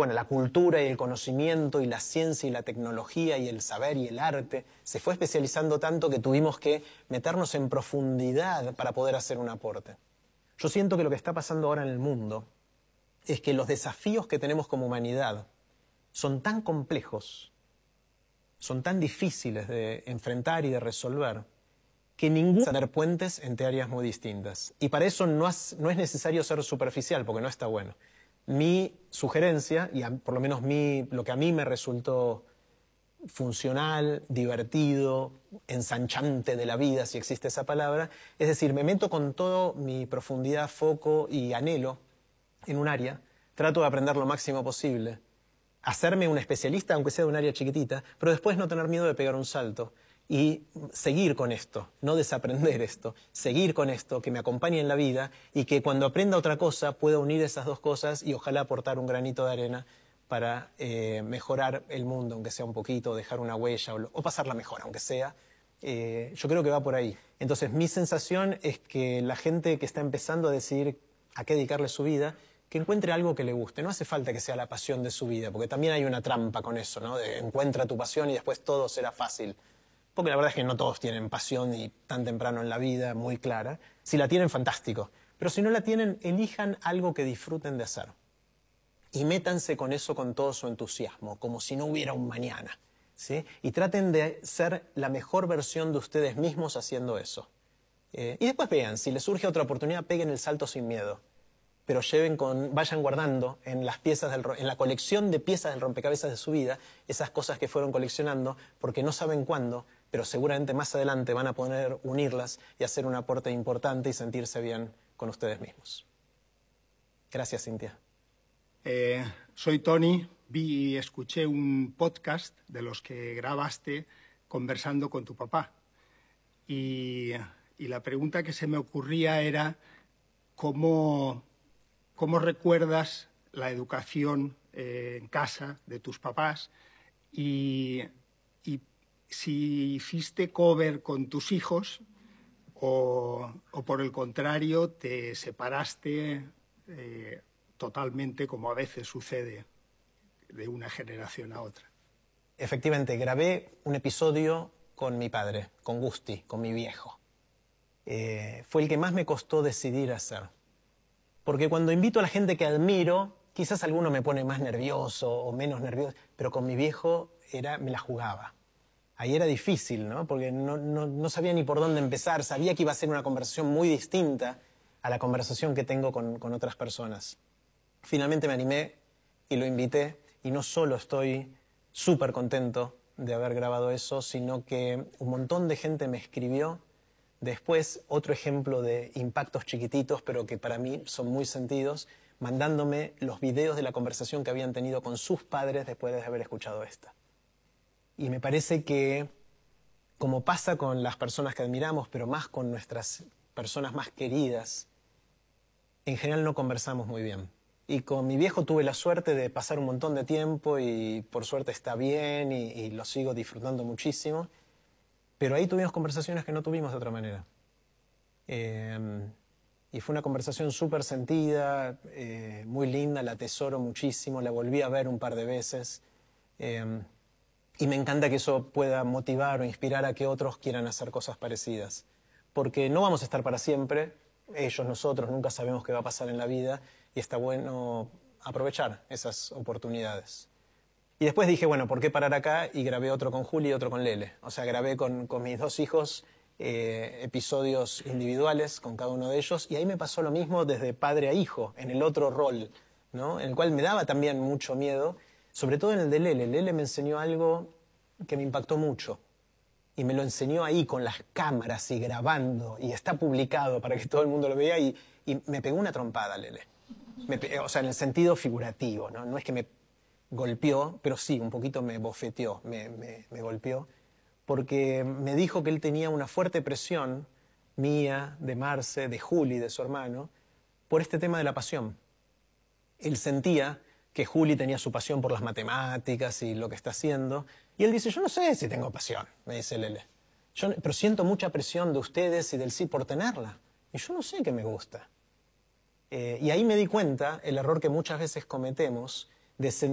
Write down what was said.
bueno, la cultura y el conocimiento y la ciencia y la tecnología y el saber y el arte se fue especializando tanto que tuvimos que meternos en profundidad para poder hacer un aporte. Yo siento que lo que está pasando ahora en el mundo es que los desafíos que tenemos como humanidad son tan complejos, son tan difíciles de enfrentar y de resolver, que ninguno tener puentes entre áreas muy distintas. Y para eso no es necesario ser superficial, porque no está bueno. Mi sugerencia, y por lo menos lo que a mí me resultó funcional, divertido, ensanchante de la vida, si existe esa palabra, es decir, me meto con toda mi profundidad, foco y anhelo en un área, trato de aprender lo máximo posible, hacerme un especialista, aunque sea de un área chiquitita, pero después no tener miedo de pegar un salto y seguir con esto, no desaprender esto, seguir con esto, que me acompañe en la vida y que cuando aprenda otra cosa pueda unir esas dos cosas y ojalá aportar un granito de arena para mejorar el mundo, aunque sea un poquito, dejar una huella o pasarla mejor, aunque sea. Yo creo que va por ahí. Entonces mi sensación es que la gente que está empezando a decidir a qué dedicarle su vida, que encuentre algo que le guste. No hace falta que sea la pasión de su vida, porque también hay una trampa con eso, ¿no? De encuentra tu pasión y después todo será fácil. Porque la verdad es que no todos tienen pasión y tan temprano en la vida muy clara. Si la tienen, fantástico. Pero si no la tienen, elijan algo que disfruten de hacer. Y métanse con eso con todo su entusiasmo, como si no hubiera un mañana, ¿sí? Y traten de ser la mejor versión de ustedes mismos haciendo eso. Y después vean, si les surge otra oportunidad, peguen el salto sin miedo. Pero vayan guardando en la colección de piezas del rompecabezas de su vida esas cosas que fueron coleccionando, porque no saben cuándo, pero seguramente más adelante van a poder unirlas y hacer un aporte importante y sentirse bien con ustedes mismos. Gracias, Cintia. Soy Tony, vi y escuché un podcast de los que grabaste conversando con tu papá. Y la pregunta que se me ocurría era ¿cómo recuerdas la educación en casa de tus papás y si hiciste cover con tus hijos o por el contrario te separaste totalmente, como a veces sucede de una generación a otra? Efectivamente, grabé un episodio con mi padre, con Gusti, con mi viejo. Fue el que más me costó decidir hacer. Porque cuando invito a la gente que admiro, quizás alguno me pone más nervioso o menos nervioso, pero con mi viejo me la jugaba. Ahí era difícil, ¿no? Porque no sabía ni por dónde empezar, sabía que iba a ser una conversación muy distinta a la conversación que tengo con otras personas. Finalmente me animé y lo invité, y no solo estoy súper contento de haber grabado eso, sino que un montón de gente me escribió. Después, otro ejemplo de impactos chiquititos, pero que para mí son muy sentidos, mandándome los videos de la conversación que habían tenido con sus padres después de haber escuchado esta. Y me parece que, como pasa con las personas que admiramos, pero más con nuestras personas más queridas, en general no conversamos muy bien. Y con mi viejo tuve la suerte de pasar un montón de tiempo y por suerte está bien y lo sigo disfrutando muchísimo. Pero ahí tuvimos conversaciones que no tuvimos de otra manera. Y fue una conversación súper sentida, muy linda, la atesoro muchísimo, la volví a ver un par de veces. Y me encanta que eso pueda motivar o inspirar a que otros quieran hacer cosas parecidas. Porque no vamos a estar para siempre, ellos, nosotros, nunca sabemos qué va a pasar en la vida y está bueno aprovechar esas oportunidades. Y después dije, bueno, ¿por qué parar acá? Y grabé otro con Juli y otro con Lele. O sea, grabé con mis dos hijos episodios individuales con cada uno de ellos. Y ahí me pasó lo mismo desde padre a hijo, en el otro rol, ¿no? En el cual me daba también mucho miedo, sobre todo en el de Lele. Lele me enseñó algo que me impactó mucho. Y me lo enseñó ahí con las cámaras y grabando. Y está publicado para que todo el mundo lo vea. Y me pegó una trompada, Lele. O sea, en el sentido figurativo, ¿no? No es que me golpeó, pero sí, un poquito me bofeteó, me golpeó, porque me dijo que él tenía una fuerte presión mía, de Marce, de Juli, de su hermano, por este tema de la pasión. Él sentía que Juli tenía su pasión por las matemáticas y lo que está haciendo, y él dice, yo no sé si tengo pasión, me dice Lele, pero siento mucha presión de ustedes y del sí por tenerla, y yo no sé qué me gusta. Y ahí me di cuenta el error que muchas veces cometemos de